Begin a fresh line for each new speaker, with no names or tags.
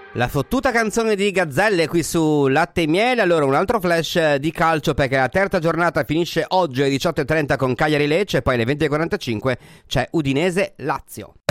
La fottuta canzone di Gazzelle qui su Latte e Miele. Allora un altro flash di calcio, perché la terza giornata finisce oggi alle 18:30 con Cagliari Lecce, poi alle 20:45 c'è Udinese Lazio.